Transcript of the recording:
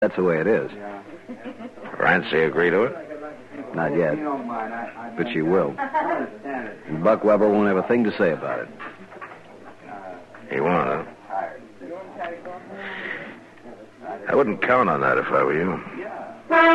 That's the way it is. Rancy agree to it? Not yet. But she will. And Buck Weber won't have a thing to say about it. He won't, huh? I wouldn't count on that if I were you.